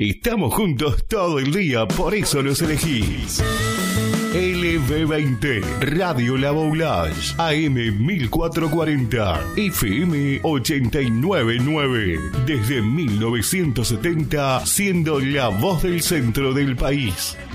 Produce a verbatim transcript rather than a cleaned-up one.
Estamos juntos todo el día, por eso nos elegís. L B veinte, Radio La Boulage, A M mil cuatrocientos cuarenta, F M ochenta y nueve punto nueve. Desde mil novecientos setenta, siendo la voz del centro del país.